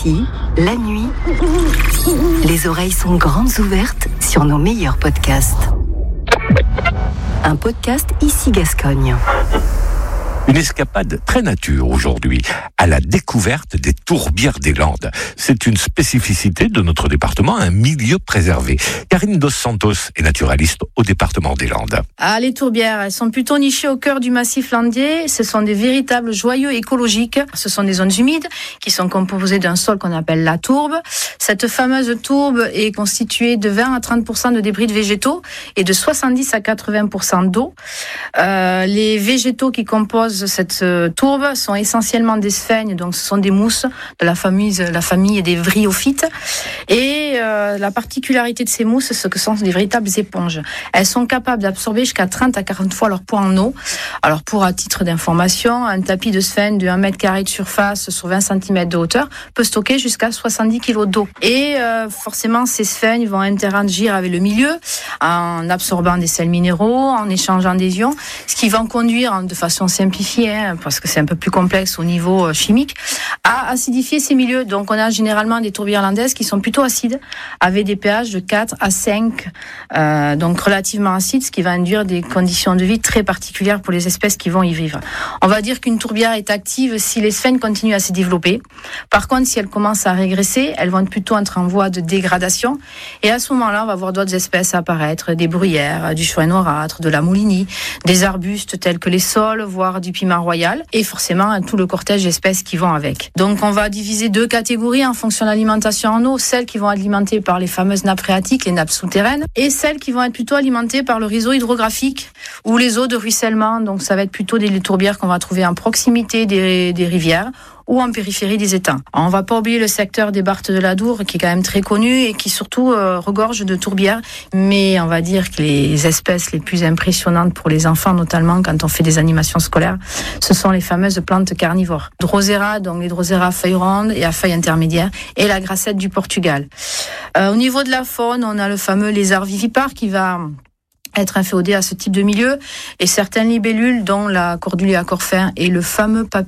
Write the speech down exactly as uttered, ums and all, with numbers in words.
Ici, la nuit, les oreilles sont grandes ouvertes sur nos meilleurs podcasts. Un podcast Ici Gascogne. Une escapade très nature aujourd'hui, à la découverte des tourbières des Landes. C'est une spécificité de notre département, un milieu préservé. Karine Dos Santos est naturaliste au département des Landes. Ah, les tourbières, elles sont plutôt nichées au cœur du massif landier. Ce sont des véritables joyaux écologiques. Ce sont des zones humides qui sont composées d'un sol qu'on appelle la tourbe. Cette fameuse tourbe est constituée de vingt à trente pour cent de débris de végétaux et de soixante-dix à quatre-vingts pour cent d'eau. Euh, les végétaux qui composent cette euh, tourbe sont essentiellement des sphènes, donc ce sont des mousses de la famille, la famille des vryophytes. Et euh, la particularité de ces mousses, c'est que ce sont des véritables éponges. Elles sont capables d'absorber jusqu'à trente à quarante fois leur poids en eau. Alors pour à titre d'information, un tapis de sphène de un mètre carré de surface sur vingt centimètres de hauteur peut stocker jusqu'à soixante-dix kilos d'eau. Et euh, forcément, ces sphènes vont interagir avec le milieu en absorbant des sels minéraux, en échangeant des ions, ce qui va conduire de façon simplifiée, hein, parce que c'est un peu plus complexe au niveau chimique, à acidifier ces milieux. Donc on a généralement des tourbières landaises qui sont plutôt acides, avec des pH de quatre à cinq, euh, donc relativement acides, ce qui va induire des conditions de vie très particulières pour les espèces qui vont y vivre. On va dire qu'une tourbière est active si les sphènes continuent à se développer. Par contre, si elles commencent à régresser, elles vont plutôt entrer en voie de dégradation. Et à ce moment-là, on va voir d'autres espèces apparaître, des bruyères, du chouette noirâtre, de la moulinie, des arbustes tels que les saules, voire du piment royal, et forcément tout le cortège d'espèces qui vont avec. Donc on va diviser deux catégories en fonction de l'alimentation en eau, celles qui vont être alimentées par les fameuses nappes phréatiques, les nappes souterraines, et celles qui vont être plutôt alimentées par le réseau hydrographique ou les eaux de ruissellement. Donc ça va être plutôt des tourbières qu'on va trouver en proximité des, des rivières ou en périphérie des étangs. On ne va pas oublier le secteur des Barthes de l'Adour, qui est quand même très connu et qui surtout euh, regorge de tourbières. Mais on va dire que les espèces les plus impressionnantes pour les enfants, notamment quand on fait des animations scolaires, ce sont les fameuses plantes carnivores. Drosera, donc les Drosera à feuilles rondes et à feuilles intermédiaires, et la grassette du Portugal. Euh, au niveau de la faune, on a le fameux lézard vivipare qui va être inféodé à ce type de milieu, et certaines libellules, dont la Cordulea corfin et le fameux papillon